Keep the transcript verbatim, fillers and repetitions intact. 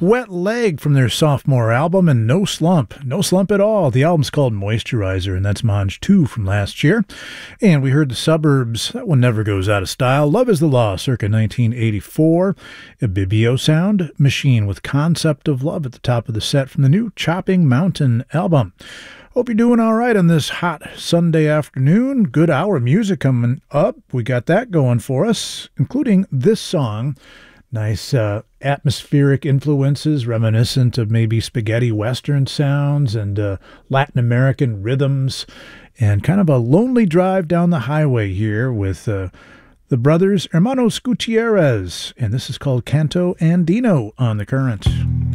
Wet Leg from their sophomore album, and No Slump. No Slump at all. The album's called Moisturizer, and that's Mange two from last year. And we heard The Suburbs. That one never goes out of style. Love is the Law, circa nineteen eighty-four. A Bibio Sound Machine with Concept of Love at the top of the set from the new Chopping Mountain album. Hope you're doing all right on this hot Sunday afternoon. Good hour of music coming up. We got that going for us, including this song. Nice uh, atmospheric influences, reminiscent of maybe spaghetti western sounds and uh, Latin American rhythms, and kind of a lonely drive down the highway here with uh, the brothers Hermanos Gutierrez. And this is called Canto Andino on The Current.